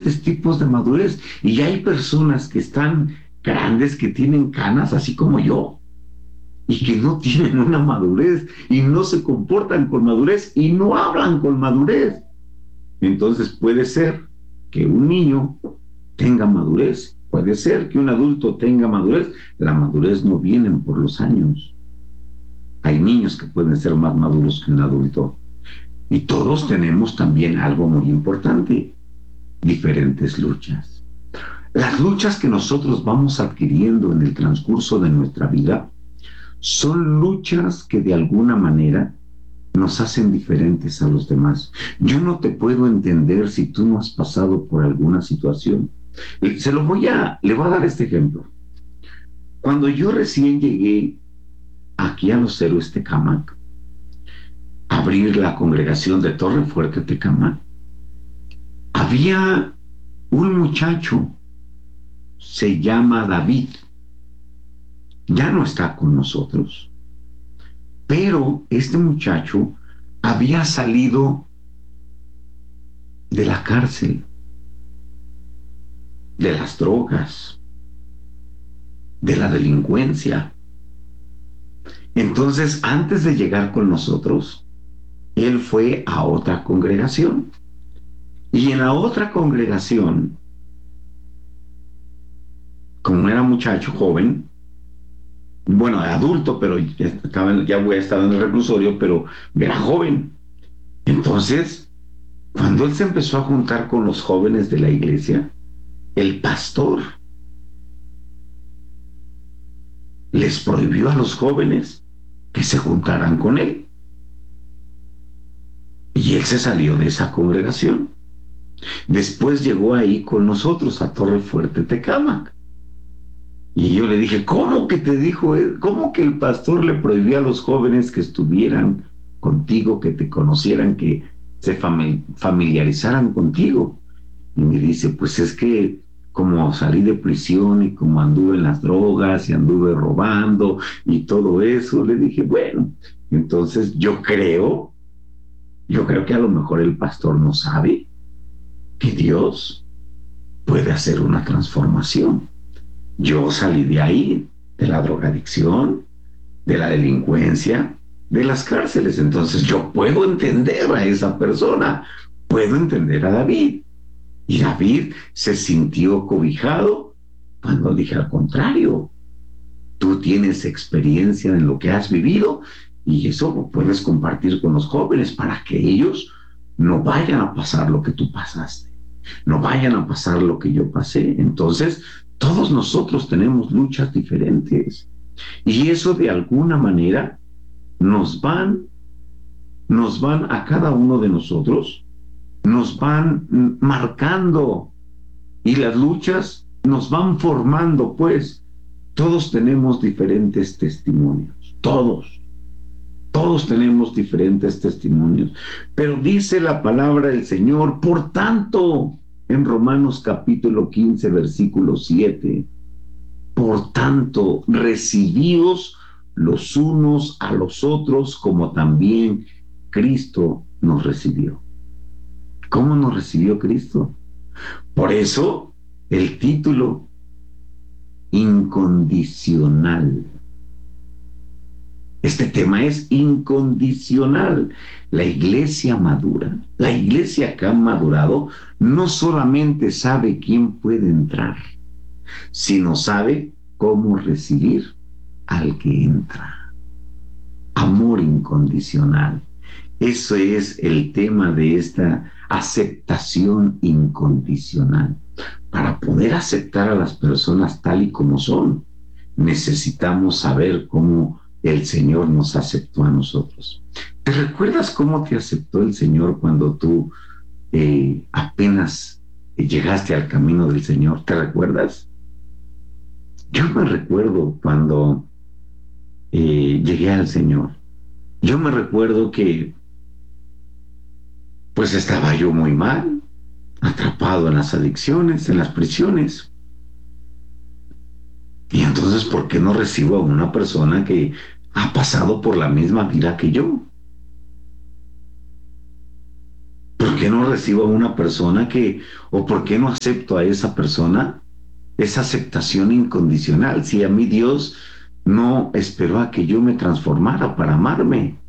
diferentes tipos de madurez. Y hay personas que están grandes, que tienen canas, así como yo, y que no tienen una madurez, y no se comportan con madurez, y no hablan con madurez. Entonces puede ser que un niño tenga madurez, puede ser que un adulto tenga madurez. La madurez no viene por los años. Hay niños que pueden ser más maduros que un adulto. Y todos tenemos también algo muy importante, diferentes luchas. Las luchas que nosotros vamos adquiriendo en el transcurso de nuestra vida son luchas que de alguna manera nos hacen diferentes a los demás. Yo no te puedo entender si tú no has pasado por alguna situación. Le voy a dar este ejemplo. Cuando yo recién llegué aquí a los Héroes Tecámac, a abrir la congregación de Torre Fuerte Tecámac, había un muchacho, se llama David, ya no está con nosotros, pero este muchacho había salido de la cárcel, de las drogas, de la delincuencia. Entonces, antes de llegar con nosotros, él fue a otra congregación. Y en la otra congregación, como era muchacho joven, bueno, adulto, pero ya voy a estar en el reclusorio, pero era joven. Entonces, cuando él se empezó a juntar con los jóvenes de la iglesia, el pastor les prohibió a los jóvenes que se juntaran con él. Y él se salió de esa congregación. Después llegó ahí con nosotros a Torre Fuerte Tecámac. Y yo le dije, ¿cómo que te dijo él? ¿Cómo que el pastor le prohibió a los jóvenes que estuvieran contigo, que te conocieran, que se familiarizaran contigo? Y me dice, pues es que como salí de prisión y como anduve en las drogas y anduve robando y todo eso, le dije, bueno, entonces yo creo que a lo mejor el pastor no sabe que Dios puede hacer una transformación. Yo salí de ahí, de la drogadicción, de la delincuencia, de las cárceles. Entonces yo puedo entender a esa persona, puedo entender a David. Y David se sintió cobijado cuando dije al contrario. Tú tienes experiencia en lo que has vivido y eso lo puedes compartir con los jóvenes para que ellos no vayan a pasar lo que tú pasaste, no vayan a pasar lo que yo pasé. Entonces, todos nosotros tenemos luchas diferentes y eso de alguna manera nos van, nos van a cada uno de nosotros, nos van marcando y las luchas nos van formando, pues todos tenemos diferentes testimonios, todos tenemos diferentes testimonios, pero dice la palabra del Señor, por tanto, en Romanos capítulo 15, versículo 7, por tanto, recibíos los unos a los otros como también Cristo nos recibió. ¿Cómo nos recibió Cristo? Por eso, el título incondicional. Este tema es incondicional. La iglesia madura, la iglesia que ha madurado, no solamente sabe quién puede entrar, sino sabe cómo recibir al que entra. Amor incondicional. Eso es el tema de esta aceptación incondicional. Para poder aceptar a las personas tal y como son, necesitamos saber cómo el Señor nos aceptó a nosotros. ¿Te recuerdas cómo te aceptó el Señor cuando tú apenas llegaste al camino del Señor? ¿Te recuerdas? Yo me recuerdo cuando llegué al Señor. Yo me recuerdo que pues estaba yo muy mal, atrapado en las adicciones, en las prisiones. Y entonces, ¿por qué no recibo a una persona que ha pasado por la misma vida que yo? ¿Por qué no recibo a una persona o por qué no acepto a esa persona? Esa aceptación incondicional. Si a mí Dios no esperó a que yo me transformara para amarme,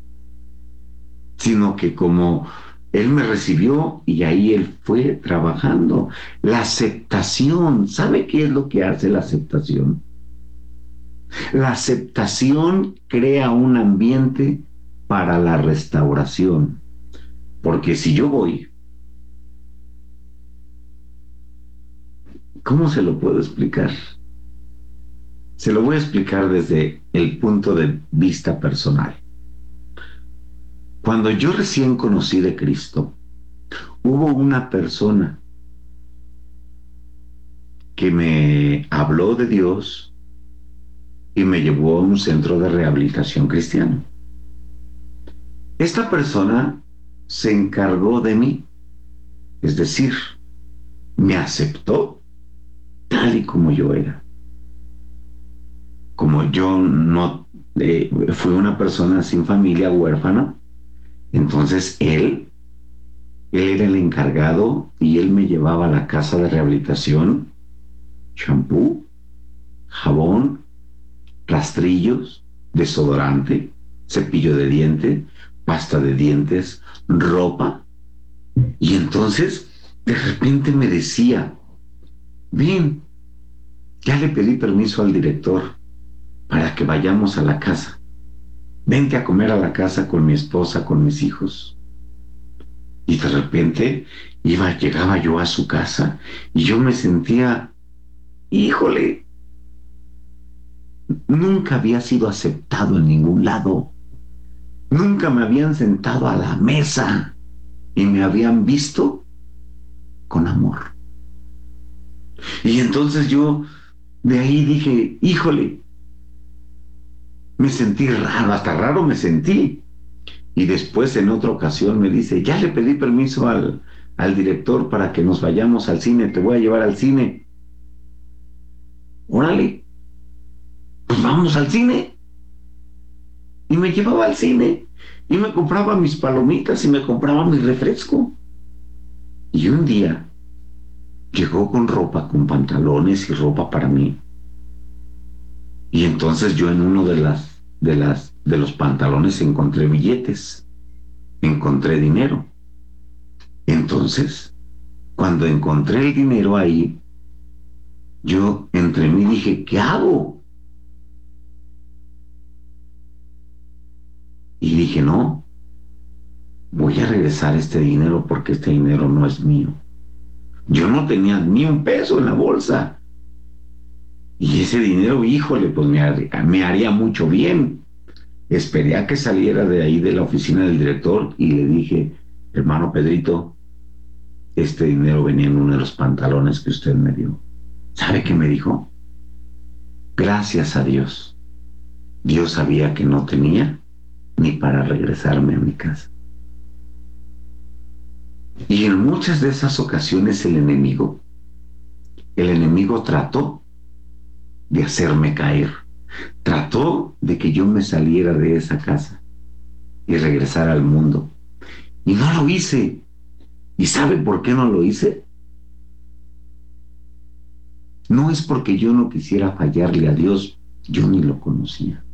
sino que como Él me recibió y ahí Él fue trabajando. La aceptación, ¿sabe qué es lo que hace la aceptación? La aceptación crea un ambiente para la restauración. Porque si yo voy, ¿cómo se lo puedo explicar? Se lo voy a explicar desde el punto de vista personal. Cuando yo recién conocí de Cristo, hubo una persona que me habló de Dios y me llevó a un centro de rehabilitación cristiano. Esta persona se encargó de mí, es decir, me aceptó tal y como yo era. Como yo no fui una persona sin familia, huérfana, entonces él era el encargado y él me llevaba a la casa de rehabilitación, champú, jabón, rastrillos, desodorante, cepillo de dientes, pasta de dientes, ropa. Y entonces de repente me decía, bien, ya le pedí permiso al director para que vayamos a la casa. Vente a comer a la casa con mi esposa, con mis hijos. Y de repente llegaba yo a su casa y yo me sentía, híjole, nunca había sido aceptado en ningún lado. Nunca me habían sentado a la mesa y me habían visto con amor. Y entonces yo de ahí dije, híjole, me sentí raro, hasta raro me sentí. Y después en otra ocasión me dice, ya le pedí permiso al director para que nos vayamos al cine, te voy a llevar al cine. Órale, pues vamos al cine. Y me llevaba al cine y me compraba mis palomitas y me compraba mi refresco. Y un día llegó con ropa, con pantalones y ropa para mí. Y entonces yo en uno de los pantalones encontré billetes, encontré dinero. Entonces, cuando encontré el dinero ahí, yo entre mí dije, ¿qué hago? Y dije, no, voy a regresar este dinero porque este dinero no es mío. Yo no tenía ni un peso en la bolsa. Y ese dinero, híjole, pues me haría mucho bien. Esperé a que saliera de ahí de la oficina del director y le dije, hermano Pedrito, este dinero venía en uno de los pantalones que usted me dio. ¿Sabe qué me dijo? Gracias a Dios. Dios sabía que no tenía ni para regresarme a mi casa. Y en muchas de esas ocasiones el enemigo trató de hacerme caer. Trató de que yo me saliera de esa casa y regresara al mundo. Y no lo hice. ¿Y sabe por qué no lo hice? No es porque yo no quisiera fallarle a Dios, yo ni lo conocía.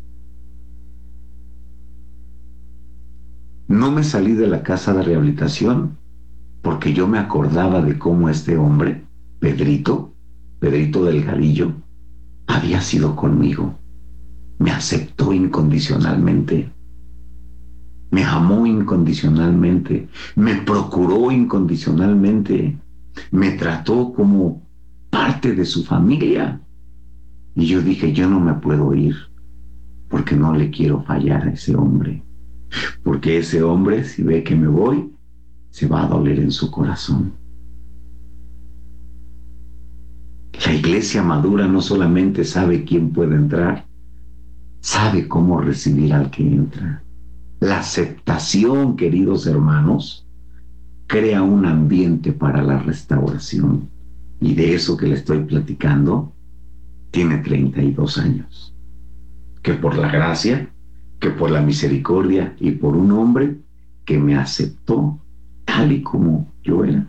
No me salí de la casa de rehabilitación porque yo me acordaba de cómo este hombre, Pedrito Delgadillo, había sido conmigo. Me aceptó incondicionalmente. Me amó incondicionalmente. Me procuró incondicionalmente. Me trató como parte de su familia. Y yo dije, yo no me puedo ir porque no le quiero fallar a ese hombre. Porque ese hombre, si ve que me voy, se va a doler en su corazón. La iglesia madura no solamente sabe quién puede entrar, sabe cómo recibir al que entra. La aceptación, queridos hermanos, crea un ambiente para la restauración. Y de eso que le estoy platicando, tiene 32 años. Que por la gracia, que por la misericordia y por un hombre que me aceptó tal y como yo era.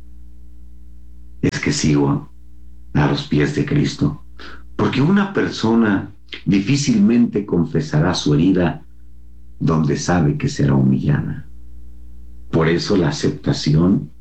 Es que sigo a los pies de Cristo. Porque una persona difícilmente confesará su herida donde sabe que será humillada. Por eso la aceptación,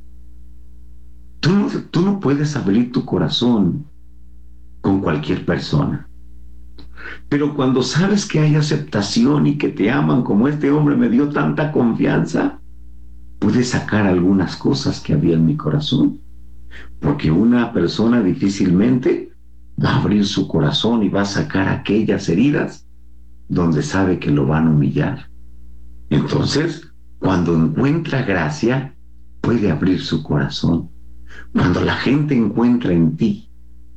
tú no puedes abrir tu corazón con cualquier persona. Pero cuando sabes que hay aceptación y que te aman, como este hombre me dio tanta confianza, puedes sacar algunas cosas que había en mi corazón. Porque una persona difícilmente va a abrir su corazón y va a sacar aquellas heridas donde sabe que lo van a humillar. Entonces, cuando encuentra gracia, puede abrir su corazón. Cuando la gente encuentra en ti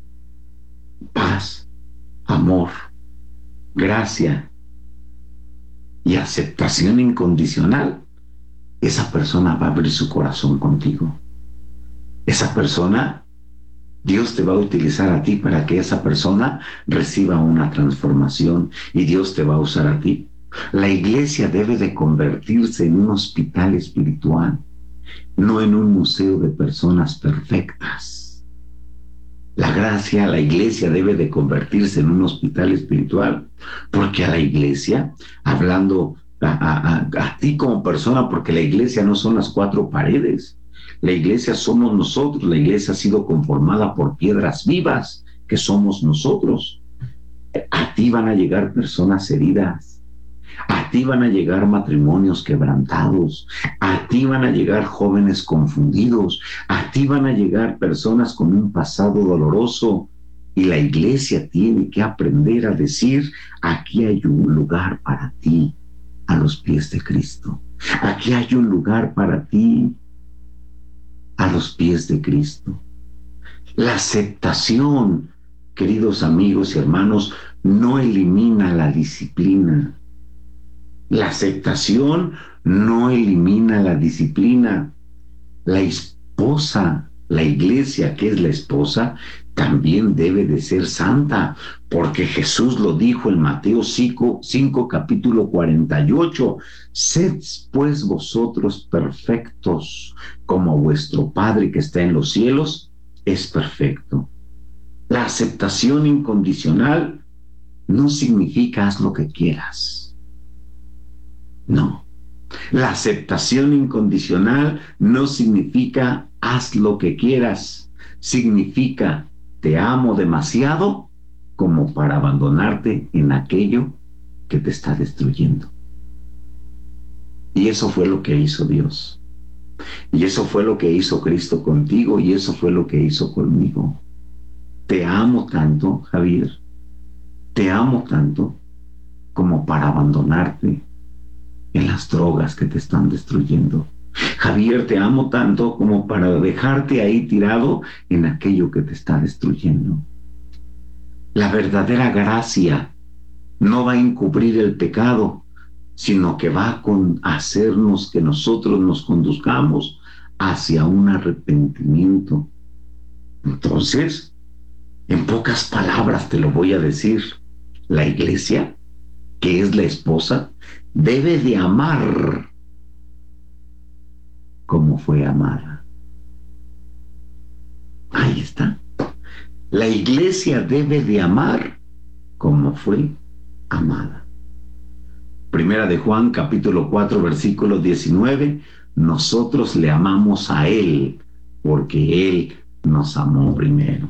paz, amor, gracia y aceptación incondicional, esa persona va a abrir su corazón contigo. Esa persona, Dios te va a utilizar a ti para que esa persona reciba una transformación y Dios te va a usar a ti. La iglesia debe de convertirse en un hospital espiritual, no en un museo de personas perfectas. La gracia, la iglesia debe de convertirse en un hospital espiritual, porque a la iglesia, hablando a ti como persona, porque la iglesia no son las cuatro paredes, la iglesia somos nosotros, la iglesia ha sido conformada por piedras vivas, que somos nosotros. A ti van a llegar personas heridas, a ti van a llegar matrimonios quebrantados, a ti van a llegar jóvenes confundidos, a ti van a llegar personas con un pasado doloroso y la iglesia tiene que aprender a decir, aquí hay un lugar para ti a los pies de Cristo. Aquí hay un lugar para ti a los pies de Cristo. La aceptación, queridos amigos y hermanos, no elimina la disciplina. La aceptación no elimina la disciplina. La esposa, la iglesia que es la esposa, también debe de ser santa, porque Jesús lo dijo en Mateo 5 capítulo 48. Sed pues vosotros perfectos, como vuestro Padre que está en los cielos es perfecto. La aceptación incondicional no significa haz lo que quieras. No. La aceptación incondicional no significa haz lo que quieras. Significa te amo demasiado como para abandonarte en aquello que te está destruyendo. Y eso fue lo que hizo Dios. Y eso fue lo que hizo Cristo contigo y eso fue lo que hizo conmigo. Te amo tanto, Javier. Te amo tanto como para abandonarte en las drogas que te están destruyendo. Javier, te amo tanto como para dejarte ahí tirado en aquello que te está destruyendo. La verdadera gracia no va a encubrir el pecado, sino que va a hacernos que nosotros nos conduzcamos hacia un arrepentimiento. Entonces, en pocas palabras te lo voy a decir, la iglesia, que es la esposa, debe de amar como fue amada. Ahí está. La iglesia debe de amar como fue amada. Primera de Juan, capítulo 4, versículo 19. Nosotros le amamos a Él porque Él nos amó primero.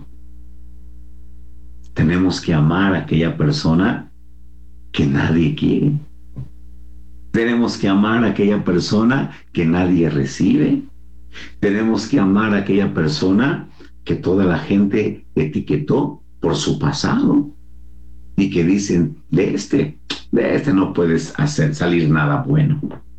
Tenemos que amar a aquella persona que nadie quiere. Tenemos que amar a aquella persona que nadie recibe. Tenemos que amar a aquella persona que toda la gente etiquetó por su pasado y que dicen, de este no puedes hacer salir nada bueno.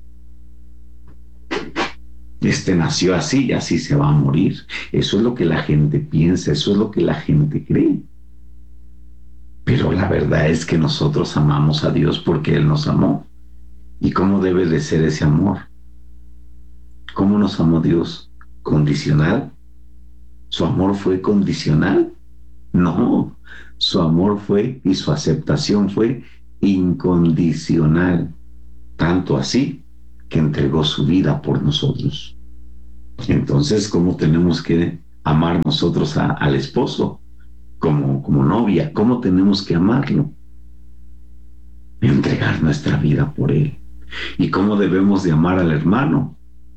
Este nació así y así se va a morir. Eso es lo que la gente piensa, eso es lo que la gente cree. Pero la verdad es que nosotros amamos a Dios porque Él nos amó. ¿Y cómo debe de ser ese amor? ¿Cómo nos amó Dios? ¿Condicional? ¿Su amor fue condicional? No, su amor fue y su aceptación fue incondicional. Tanto así que entregó su vida por nosotros. Entonces, ¿cómo tenemos que amar nosotros al esposo como novia? ¿Cómo tenemos que amarlo? Entregar nuestra vida por él. ¿Y cómo debemos de amar al hermano?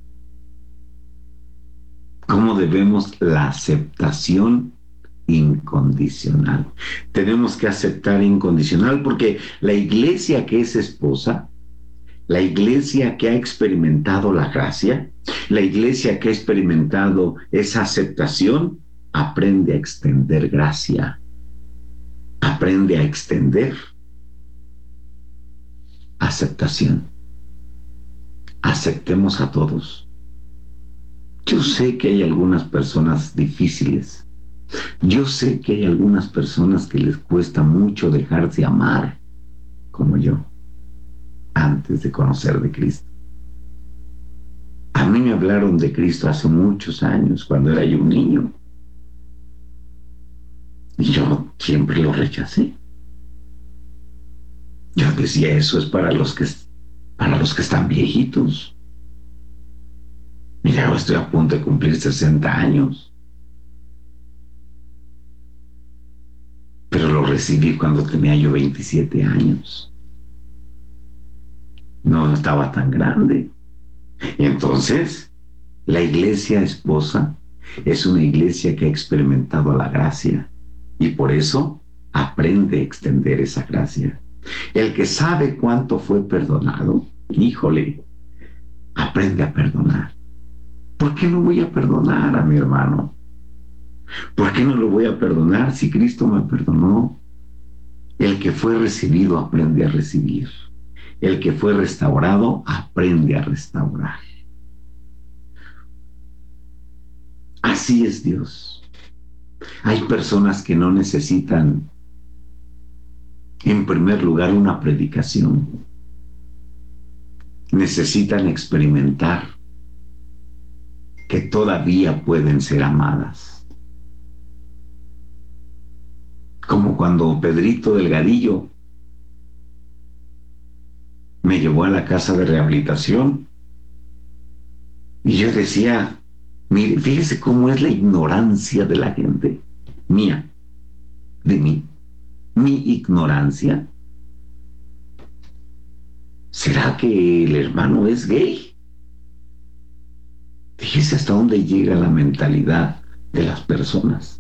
¿Cómo debemos la aceptación incondicional? Tenemos que aceptar incondicional porque la iglesia que es esposa, la iglesia que ha experimentado la gracia, la iglesia que ha experimentado esa aceptación, aprende a extender gracia, aprende a extender aceptación. Aceptemos a todos. Yo sé que hay algunas personas difíciles. Yo sé que hay algunas personas que les cuesta mucho dejarse amar, como yo, antes de conocer de Cristo. A mí me hablaron de Cristo hace muchos años, cuando era yo un niño. Y yo siempre lo rechacé. Yo decía, eso es para los que están viejitos. Mira, estoy a punto de cumplir 60 años. Pero lo recibí cuando tenía yo 27 años. No estaba tan grande. Y entonces, la iglesia esposa es una iglesia que ha experimentado la gracia y por eso aprende a extender esa gracia. El que sabe cuánto fue perdonado, híjole, aprende a perdonar. ¿Por qué no voy a perdonar a mi hermano? ¿Por qué no lo voy a perdonar si Cristo me perdonó? El que fue recibido aprende a recibir. El que fue restaurado aprende a restaurar. Así es Dios. Hay personas que no necesitan, en primer lugar, una predicación. Necesitan experimentar que todavía pueden ser amadas. Como cuando Pedrito Delgadillo me llevó a la casa de rehabilitación y yo decía, mire, fíjese cómo es la ignorancia de la gente, mía, de mí, mi ignorancia. ¿Será que el hermano es gay? Fíjese hasta dónde llega la mentalidad de las personas.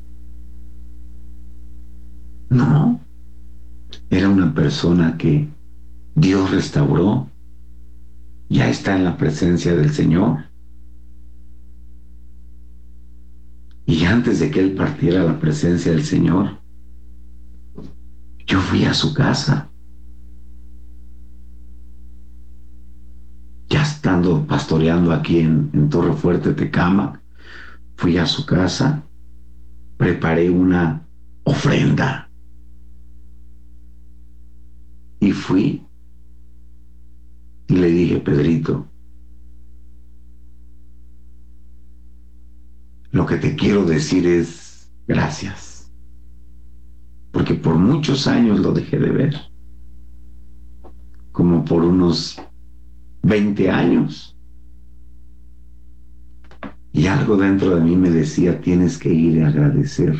No, era una persona que Dios restauró, ya está en la presencia del Señor. Y antes de que él partiera a la presencia del Señor, yo fui a su casa. Ya estando pastoreando aquí en Torre Fuerte, Tecámac, fui a su casa, preparé una ofrenda y fui y le dije, Pedrito, lo que te quiero decir es gracias, porque por muchos años lo dejé de ver, como por unos 20 años. Y algo dentro de mí me decía, tienes que ir a agradecer.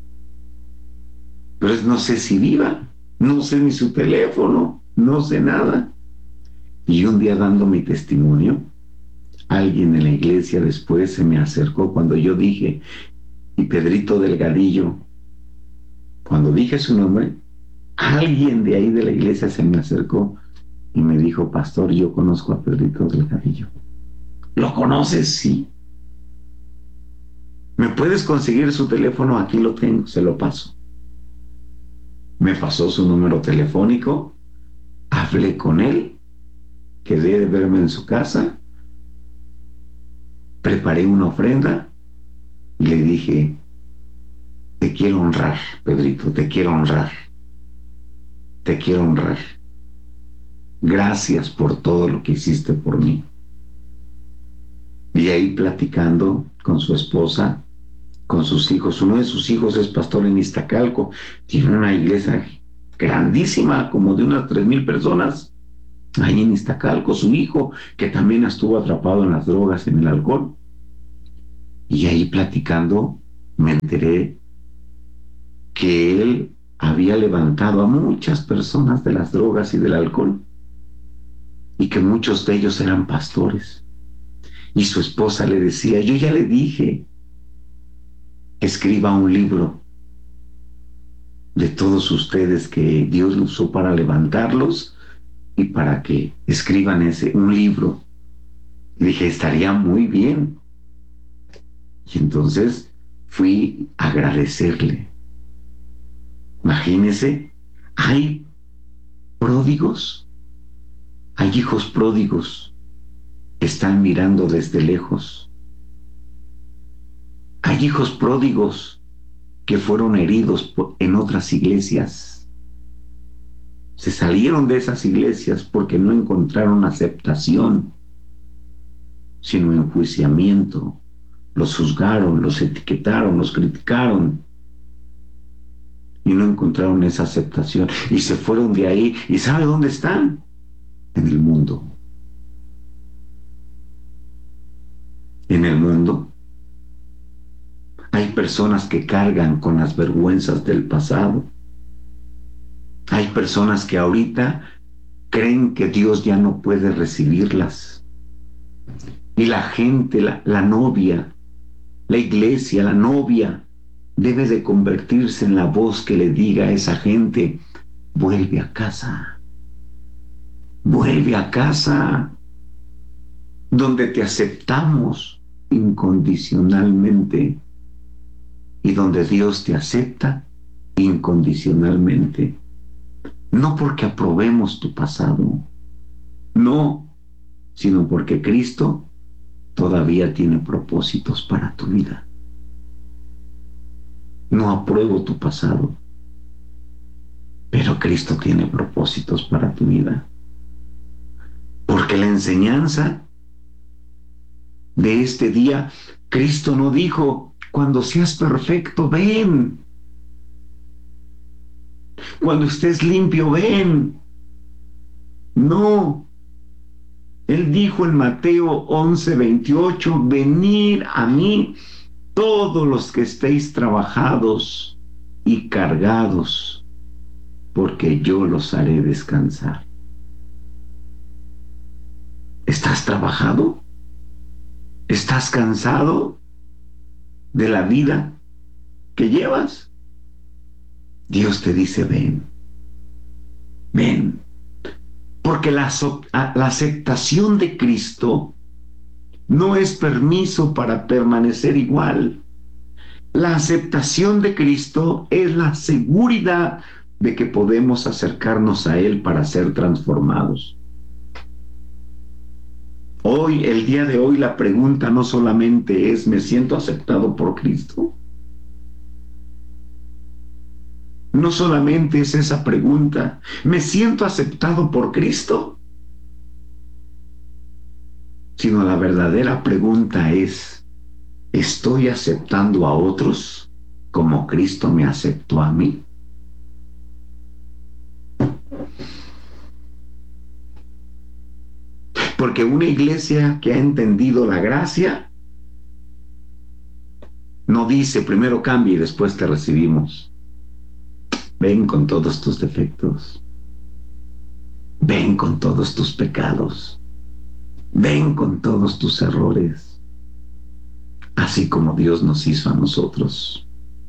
Pero no sé si viva, no sé ni su teléfono, no sé nada. Y un día dando mi testimonio, alguien en la iglesia después se me acercó cuando yo dije, y Pedrito Delgadillo, cuando dije su nombre, alguien de ahí de la iglesia se me acercó y me dijo, pastor, yo conozco a Pedrito Delgadillo. ¿Lo conoces? Sí. ¿Me puedes conseguir su teléfono? Aquí lo tengo, se lo paso. Me pasó su número telefónico, hablé con él, quedé de verme en su casa, preparé una ofrenda y le dije, te quiero honrar, Pedrito, te quiero honrar, te quiero honrar. Gracias por todo lo que hiciste por mí. Y ahí platicando con su esposa, con sus hijos. Uno de sus hijos es pastor en Iztacalco, tiene una iglesia grandísima, como de unas 3,000 personas. ahí en Iztacalco, su hijo, que también estuvo atrapado en las drogas, en el alcohol. Y ahí platicando me enteré que él había levantado a muchas personas de las drogas y del alcohol y que muchos de ellos eran pastores. Y su esposa le decía, yo ya le dije, escriba un libro de todos ustedes que Dios lo usó para levantarlos y para que escriban un libro. Y dije, estaría muy bien. Y entonces fui a agradecerle. Imagínese, hay pródigos, hay hijos pródigos que están mirando desde lejos. Hay hijos pródigos que fueron heridos en otras iglesias. Se salieron de esas iglesias porque no encontraron aceptación, sino enjuiciamiento. Los juzgaron, los etiquetaron, los criticaron y no encontraron esa aceptación y se fueron de ahí. ¿Y sabe dónde están? En el mundo. En el mundo hay personas que cargan con las vergüenzas del pasado. Hay personas que ahorita creen que Dios ya no puede recibirlas. Y la gente, la novia, la iglesia, la novia, debe de convertirse en la voz que le diga a esa gente, vuelve a casa, vuelve a casa, donde te aceptamos incondicionalmente y donde Dios te acepta incondicionalmente. No porque aprobemos tu pasado, no, sino porque Cristo todavía tiene propósitos para tu vida. No apruebo tu pasado, pero Cristo tiene propósitos para tu vida. Porque la enseñanza de este día, Cristo no dijo, cuando seas perfecto, ven. Cuando estés limpio, ven. No. Él dijo en Mateo 11:28, venid a mí todos los que estéis trabajados y cargados, porque yo los haré descansar. ¿Estás trabajado? ¿Estás cansado de la vida que llevas? Dios te dice, ven, ven. Porque la aceptación de Cristo no es permiso para permanecer igual. La aceptación de Cristo es la seguridad de que podemos acercarnos a Él para ser transformados. Hoy, el día de hoy, la pregunta no solamente es, ¿me siento aceptado por Cristo? No solamente es esa pregunta, ¿me siento aceptado por Cristo? Sino la verdadera pregunta es, ¿estoy aceptando a otros como Cristo me aceptó a mí? Porque una iglesia que ha entendido la gracia no dice primero cambia y después te recibimos. Ven con todos tus defectos. Ven con todos tus pecados. Ven con todos tus errores. Así como Dios nos hizo a nosotros.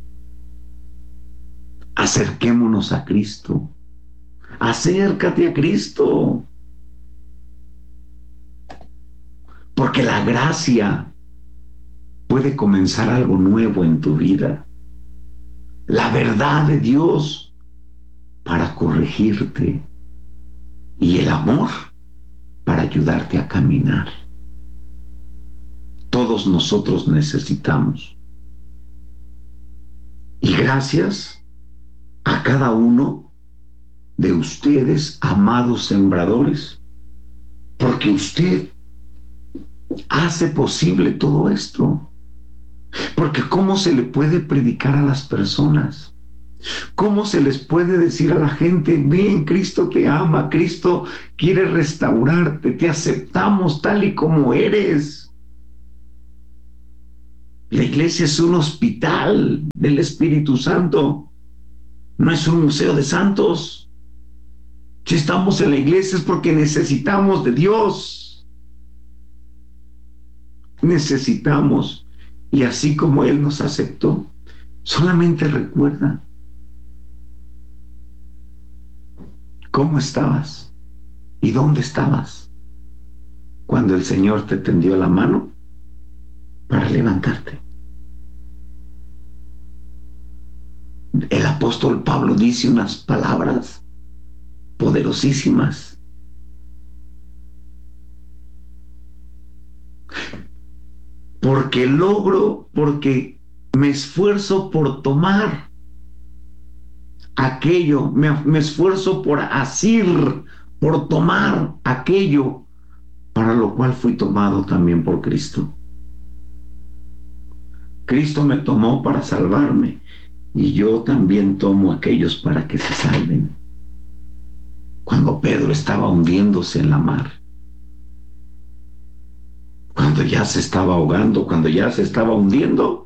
Acerquémonos a Cristo. Acércate a Cristo. Porque la gracia puede comenzar algo nuevo en tu vida. La verdad de Dios para corregirte y el amor para ayudarte a caminar. Todos nosotros necesitamos. Y gracias a cada uno de ustedes, amados sembradores, porque usted hace posible todo esto. Porque ¿cómo se le puede predicar a las personas ¿Cómo se les puede decir a la gente, ven, Cristo te ama, Cristo quiere restaurarte, te aceptamos tal y como eres? La iglesia es un hospital del Espíritu Santo, no es un museo de santos. Si estamos en la iglesia es porque necesitamos de Dios. Necesitamos. Y así como Él nos aceptó, solamente recuerda cómo estabas y dónde estabas cuando el Señor te tendió la mano para levantarte. El apóstol Pablo dice unas palabras poderosísimas. Porque me esfuerzo por tomar aquello, me esfuerzo por asir, por tomar aquello para lo cual fui tomado también por Cristo. Cristo me tomó para salvarme y yo también tomo a aquellos para que se salven. Cuando Pedro estaba hundiéndose en la mar, cuando ya se estaba ahogando, cuando ya se estaba hundiendo,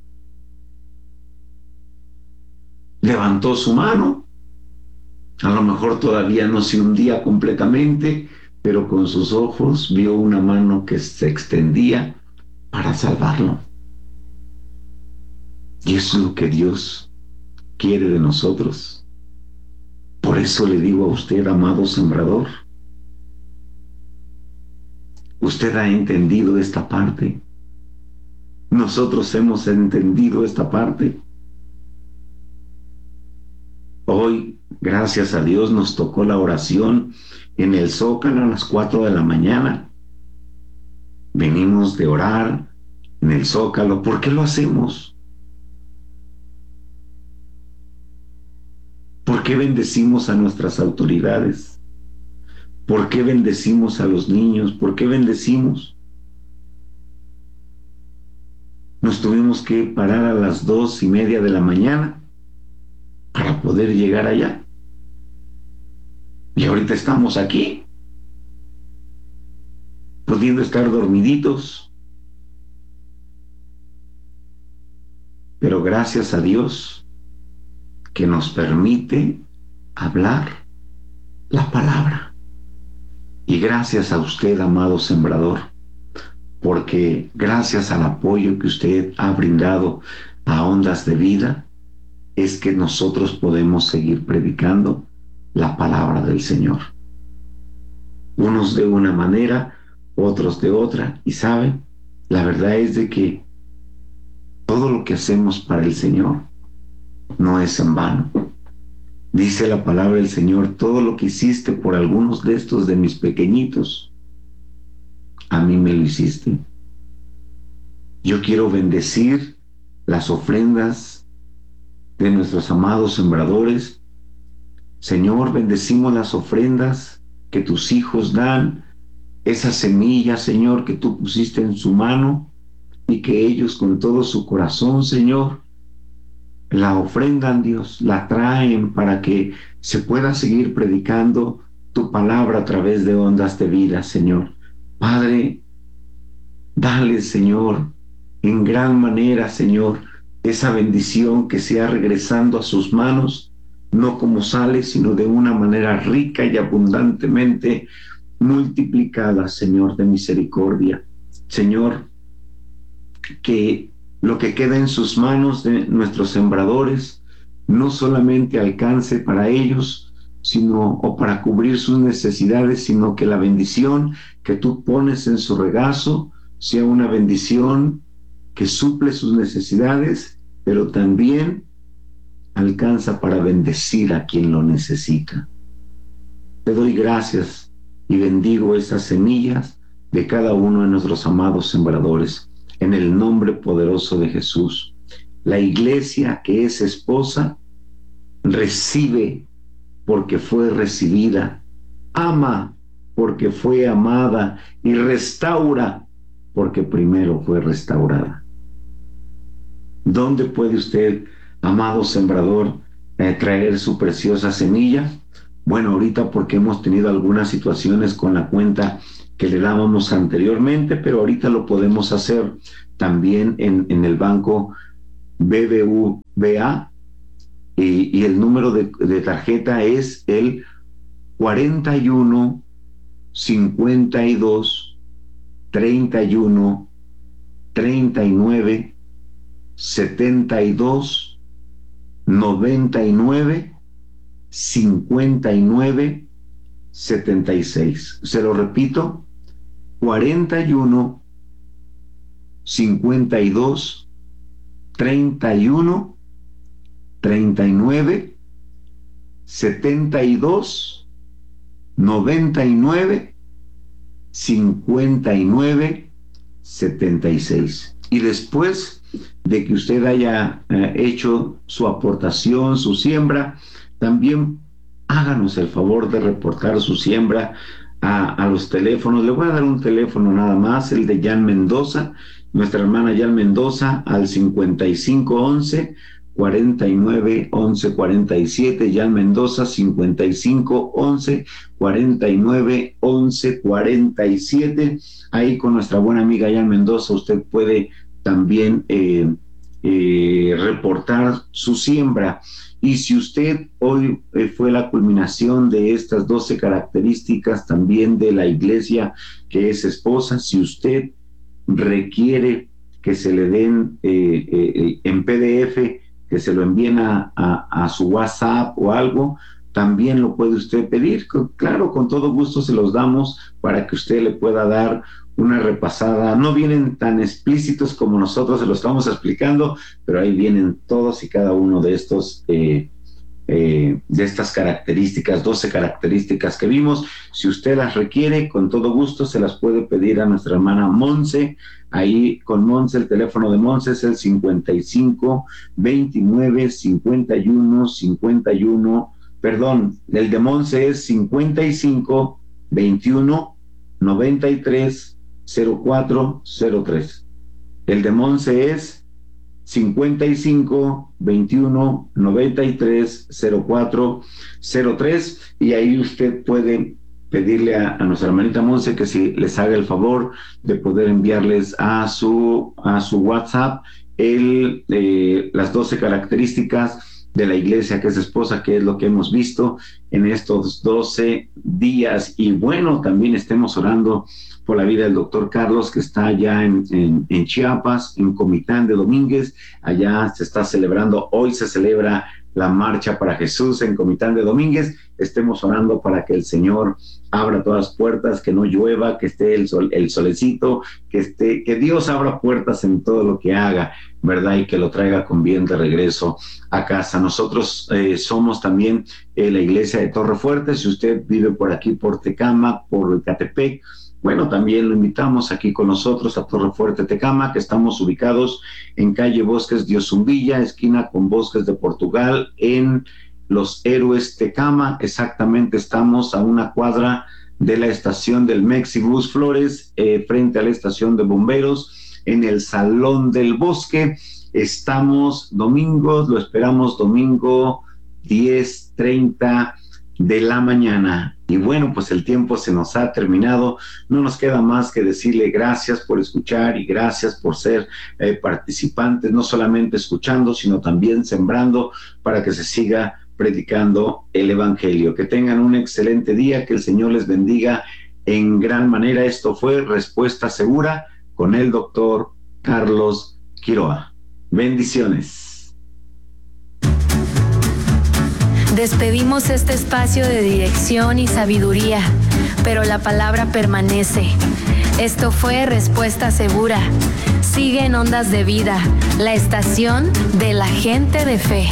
levantó su mano. A lo mejor todavía no se hundía completamente, pero con sus ojos vio una mano que se extendía para salvarlo. Y eso es lo que Dios quiere de nosotros. Por eso le digo a usted, amado sembrador, usted ha entendido esta parte. Nosotros hemos entendido esta parte. Hoy, gracias a Dios, nos tocó la oración en el Zócalo a las 4 de la mañana. Venimos de orar en el Zócalo. ¿Por qué lo hacemos? ¿Por qué bendecimos a nuestras autoridades? ¿Por qué bendecimos a los niños? ¿Por qué bendecimos? Nos tuvimos que parar a las 2:30 de la mañana para poder llegar allá. Y ahorita estamos aquí, pudiendo estar dormiditos. Pero gracias a Dios que nos permite hablar la palabra. Y gracias a usted, amado sembrador, porque gracias al apoyo que usted ha brindado a Ondas de Vida, es que nosotros podemos seguir predicando la palabra del Señor. Unos de una manera, otros de otra. Y saben, la verdad es de que todo lo que hacemos para el Señor no es en vano. Dice la palabra del Señor, todo lo que hiciste por algunos de estos de mis pequeñitos, a mí me lo hiciste. Yo quiero bendecir las ofrendas de nuestros amados sembradores. Señor, bendecimos las ofrendas que tus hijos dan, esa semilla, Señor, que tú pusiste en su mano y que ellos con todo su corazón, Señor, la ofrendan, Dios, la traen para que se pueda seguir predicando tu palabra a través de Ondas de Vida, Señor. Padre, dale, Señor, en gran manera, Señor, esa bendición que sea regresando a sus manos, no como sale, sino de una manera rica y abundantemente multiplicada, Señor de misericordia. Señor, que lo que queda en sus manos de nuestros sembradores no solamente alcance para ellos, sino o para cubrir sus necesidades, sino que la bendición que tú pones en su regazo sea una bendición que suple sus necesidades, pero también alcanza para bendecir a quien lo necesita. Te doy gracias y bendigo esas semillas de cada uno de nuestros amados sembradores, en el nombre poderoso de Jesús. La iglesia que es esposa recibe porque fue recibida, ama porque fue amada y restaura porque primero fue restaurada. ¿Dónde puede usted, amado sembrador, traer su preciosa semilla. Bueno, ahorita porque hemos tenido algunas situaciones con la cuenta que le dábamos anteriormente, pero ahorita lo podemos hacer también en el banco BBVA y el número de tarjeta es el 41 52 31 39 72 99 59 76. Se lo repito, 41 52 31 39 72 99 59 76. Y después de que usted haya hecho su aportación, su siembra, también háganos el favor de reportar su siembra a los teléfonos. Le voy a dar un teléfono nada más, el de Jan Mendoza, nuestra hermana Jan Mendoza, al 5511 49 11 47, Jan Mendoza, 55 11 49 11 47. Ahí con nuestra buena amiga Jan Mendoza usted puede también reportar su siembra. Y si usted hoy fue la culminación de estas 12 características también de la iglesia que es esposa, si usted requiere que se le den en PDF, que se lo envíen a su WhatsApp o algo, también lo puede usted pedir. Claro, con todo gusto se los damos para que usted le pueda dar una repasada. No vienen tan explícitos como nosotros se lo estamos explicando, pero ahí vienen todos y cada uno de estos de estas características, 12 características que vimos. Si usted las requiere, con todo gusto se las puede pedir a nuestra hermana Monse. Ahí con Monse, el teléfono de Monse es el 55 29 51 51, perdón, el de Monse es 55 21 93 04 03. El de Monse es 55 21 93 04 03, y ahí usted puede pedirle a nuestra hermanita Monse que si les haga el favor de poder enviarles a su WhatsApp las 12 características de la iglesia que es esposa, que es lo que hemos visto en estos 12 días. Y bueno, también estemos orando por la vida del doctor Carlos, que está allá en Chiapas, en Comitán de Domínguez. Allá se está celebrando, hoy se celebra la Marcha para Jesús en Comitán de Domínguez. Estemos orando para que el Señor abra todas las puertas, que no llueva, que esté el solecito, que Dios abra puertas en todo lo que haga, ¿verdad? Y que lo traiga con bien de regreso a casa. Nosotros somos también la iglesia de Torre Fuerte. Si usted vive por aquí, por Tecámac, por Ecatepec, bueno, también lo invitamos aquí con nosotros a Torre Fuerte, Tecámac, que estamos ubicados en calle Bosques de Ozumbilla, esquina con Bosques de Portugal, en Los Héroes, Tecámac. Exactamente, estamos a una cuadra de la estación del Mexibus Flores, frente a la estación de bomberos, en el Salón del Bosque. Estamos domingos, lo esperamos domingo 10:30 de la mañana. Y bueno, pues el tiempo se nos ha terminado. No nos queda más que decirle gracias por escuchar y gracias por ser participantes, no solamente escuchando, sino también sembrando para que se siga predicando el Evangelio. Que tengan un excelente día, que el Señor les bendiga en gran manera. Esto fue Respuesta Segura con el doctor Carlos Quiroa. Bendiciones. Despedimos este espacio de dirección y sabiduría, pero la palabra permanece. Esto fue Respuesta Segura. Sigue en Ondas de Vida, la estación de la gente de fe.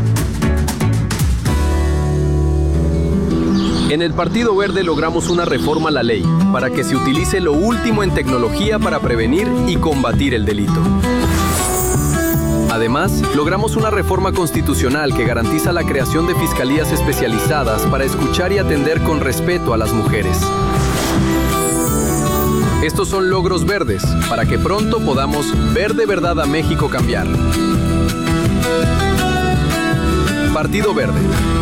En el Partido Verde logramos una reforma a la ley para que se utilice lo último en tecnología para prevenir y combatir el delito. Además, logramos una reforma constitucional que garantiza la creación de fiscalías especializadas para escuchar y atender con respeto a las mujeres. Estos son logros verdes para que pronto podamos ver de verdad a México cambiar. Partido Verde.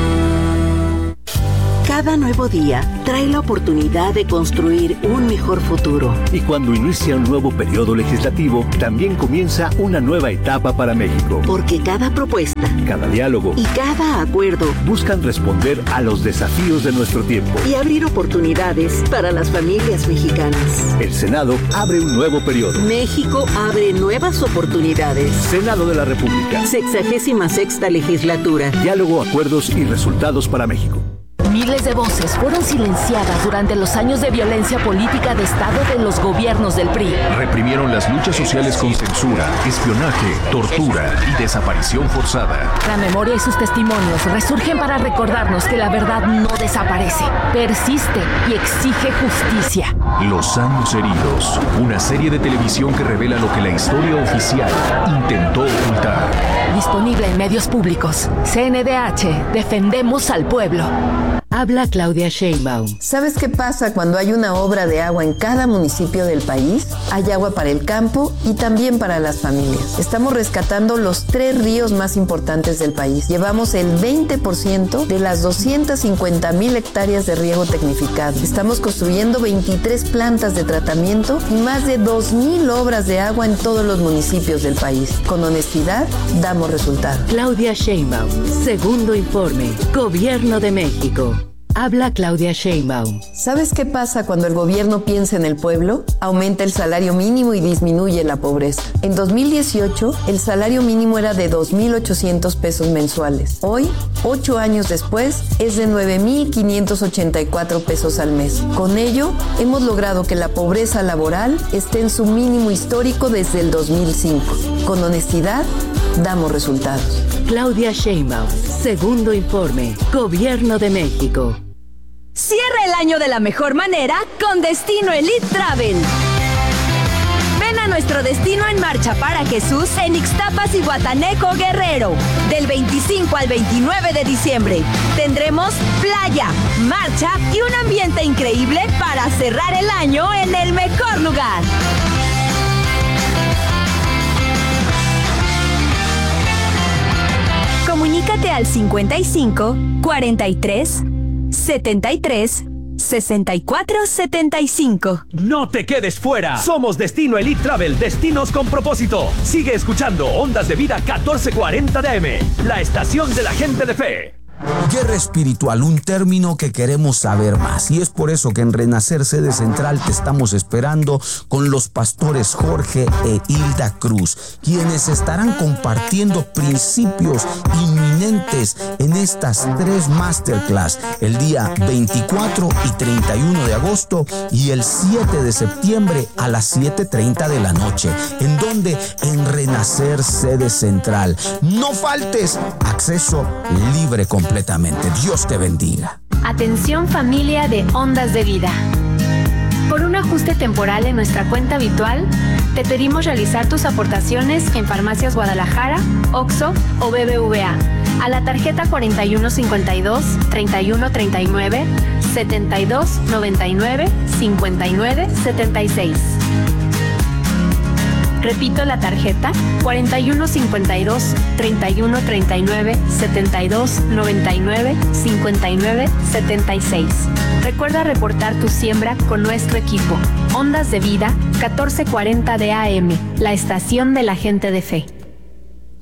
Cada nuevo día trae la oportunidad de construir un mejor futuro. Y cuando inicia un nuevo periodo legislativo, también comienza una nueva etapa para México. Porque cada propuesta, cada diálogo y cada acuerdo buscan responder a los desafíos de nuestro tiempo y abrir oportunidades para las familias mexicanas. El Senado abre un nuevo periodo. México abre nuevas oportunidades. Senado de la República. 66ª legislatura. Diálogo, acuerdos y resultados para México. Miles de voces fueron silenciadas durante los años de violencia política de Estado de los gobiernos del PRI. Reprimieron las luchas sociales con censura, espionaje, tortura y desaparición forzada. La memoria y sus testimonios resurgen para recordarnos que la verdad no desaparece, persiste y exige justicia. Los años heridos, una serie de televisión que revela lo que la historia oficial intentó ocultar. Disponible en medios públicos. CNDH, defendemos al pueblo. Habla Claudia Sheinbaum. ¿Sabes qué pasa cuando hay una obra de agua en cada municipio del país? Hay agua para el campo y también para las familias. Estamos rescatando los 3 ríos más importantes del país. Llevamos el 20% de las 250,000 hectáreas de riego tecnificado. Estamos construyendo 23 plantas de tratamiento y más de 2,000 obras de agua en todos los municipios del país. Con honestidad, damos resultados. Claudia Sheinbaum. Segundo informe. Gobierno de México. Habla Claudia Sheinbaum. ¿Sabes qué pasa cuando el gobierno piensa en el pueblo? Aumenta el salario mínimo y disminuye la pobreza. En 2018, el salario mínimo era de 2,800 pesos mensuales. Hoy, 8 años después, es de 9,584 pesos al mes. Con ello, hemos logrado que la pobreza laboral esté en su mínimo histórico desde el 2005. Con honestidad, damos resultados. Claudia Sheinbaum. Segundo informe. Gobierno de México. Cierra el año de la mejor manera con Destino Elite Travel. Ven a nuestro destino en Marcha para Jesús en Ixtapas y Guataneco, Guerrero. Del 25 al 29 de diciembre. Tendremos playa, marcha y un ambiente increíble para cerrar el año en el mejor lugar. Comunícate al 55 43 73 64 75. No te quedes fuera. Somos Destino Elite Travel, destinos con propósito. Sigue escuchando Ondas de Vida 1440 de AM, la estación de la gente de fe. Guerra espiritual, un término que queremos saber más, y es por eso que en Renacer Sede Central te estamos esperando con los pastores Jorge e Hilda Cruz, quienes estarán compartiendo principios inminentes en estas 3 masterclass el día 24 y 31 de agosto y el 7 de septiembre a las 7:30 de la noche. ¿En dónde? En Renacer Sede Central. No faltes, acceso libre completamente. Dios te bendiga. Atención familia de Ondas de Vida. Por un ajuste temporal en nuestra cuenta habitual, te pedimos realizar tus aportaciones en Farmacias Guadalajara, OXXO o BBVA a la tarjeta 4152 3139 7299 5976. Repito la tarjeta 4152 3139 7299 5976. Recuerda reportar tu siembra con nuestro equipo. Ondas de Vida 1440 de AM, la estación de la gente de fe.